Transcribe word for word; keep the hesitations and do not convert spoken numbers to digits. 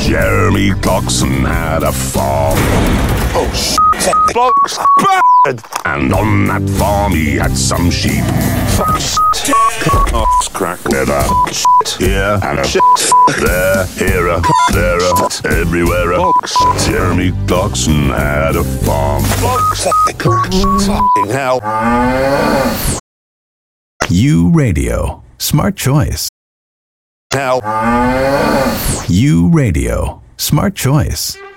Jeremy Clarkson had a farm. Oh, shit. Blokes bad. And on that farm he had some sheep. Fuck shit. Oh, crack leather. Shit here and a shit there. Here a there a everywhere a Blokes. Jeremy Clarkson had a farm. Blokes. Fucking hell. U Radio. Smart choice. Hell. U Radio. Smart choice.